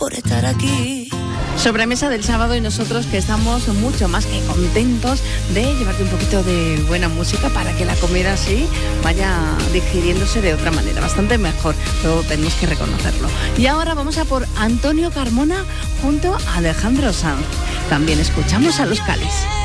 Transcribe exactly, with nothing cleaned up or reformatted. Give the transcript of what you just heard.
por estar aquí. Sobremesa del sábado y nosotros que estamos mucho más que contentos de llevarte un poquito de buena música para que la comida así vaya digiriéndose de otra manera, bastante mejor, pero tenemos que reconocerlo. Y ahora vamos a por Antonio Carmona junto a Alejandro Sanz. También escuchamos a Los Cáliz.